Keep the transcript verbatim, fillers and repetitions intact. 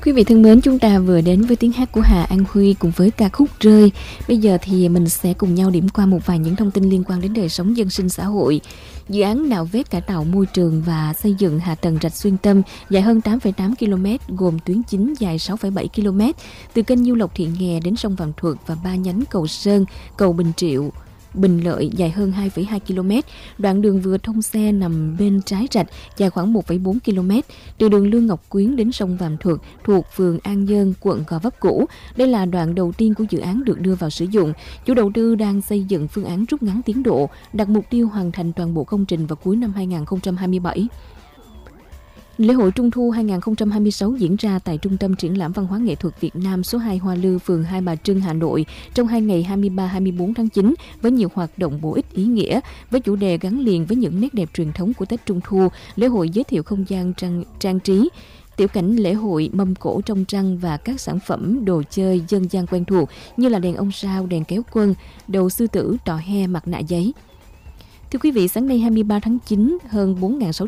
Quý vị thân mến, chúng ta vừa đến với tiếng hát của Hà An Huy cùng với ca khúc Rơi. Bây giờ thì mình sẽ cùng nhau điểm qua một vài những thông tin liên quan đến đời sống dân sinh xã hội. Dự án nạo vét cải tạo môi trường và xây dựng hạ tầng rạch Xuyên Tâm dài hơn tám phẩy tám ki lô mét, gồm tuyến chính dài sáu phẩy bảy ki lô mét từ kênh Nhiêu Lộc Thị Nghè đến sông Vàm Thuật và ba nhánh cầu Sơn, cầu Bình Triệu, Bình Lợi dài hơn hai phẩy hai ki lô mét. Đoạn đường vừa thông xe nằm bên trái rạch dài khoảng một phẩy bốn ki lô mét từ đường Lương Ngọc Quyến đến sông Vàm Thuật thuộc phường An Nhơn, quận Gò Vấp cũ. Đây là đoạn đầu tiên của dự án được đưa vào sử dụng. Chủ đầu tư đang xây dựng phương án rút ngắn tiến độ, đặt mục tiêu hoàn thành toàn bộ công trình vào cuối năm hai không hai bảy. Lễ hội Trung thu hai không hai sáu diễn ra tại Trung tâm Triển lãm Văn hóa Nghệ thuật Việt Nam số hai Hoa Lư, phường Hai Bà Trưng, Hà Nội trong hai ngày hai mươi ba hai mươi bốn tháng chín với nhiều hoạt động bổ ích ý nghĩa. Với chủ đề gắn liền với những nét đẹp truyền thống của Tết Trung thu, lễ hội giới thiệu không gian trang, trang trí, tiểu cảnh lễ hội, mâm cỗ trong trăng và các sản phẩm đồ chơi dân gian quen thuộc như là đèn ông sao, đèn kéo quân, đầu sư tử, trò he, mặt nạ giấy. Thưa quý vị, sáng nay hai mươi ba tháng chín, hơn bốn nghìn sáu